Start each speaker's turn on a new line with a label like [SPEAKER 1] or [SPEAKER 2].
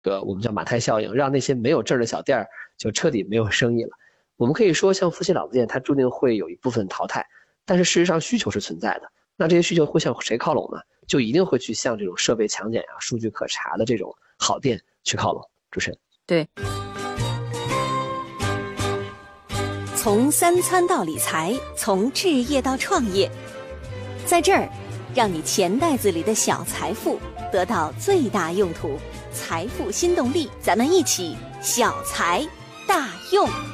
[SPEAKER 1] 个我们叫马太效应，让那些没有证的小店就彻底没有生意了。我们可以说，像夫妻老子店，它注定会有一部分淘汰，但是事实上需求是存在的。那这些需求会向谁靠拢呢？就一定会去向这种设备强检数据可查的这种好店去靠拢。主持人，
[SPEAKER 2] 对。从三餐到理财，从置业到创业，在这儿，让你钱袋子里的小财富得到最大用途。财富新动力，咱们一起小财大用。